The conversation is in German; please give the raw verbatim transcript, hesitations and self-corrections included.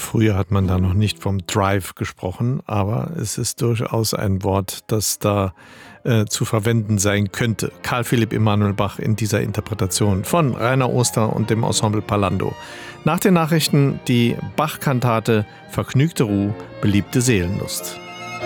Früher hat man da noch nicht vom Drive gesprochen, aber es ist durchaus ein Wort, das da äh, zu verwenden sein könnte. Karl Philipp Emanuel Bach in dieser Interpretation von Rainer Oster und dem Ensemble Palando. Nach den Nachrichten die Bach-Kantate Vergnügte Ruh, beliebte Seelenlust.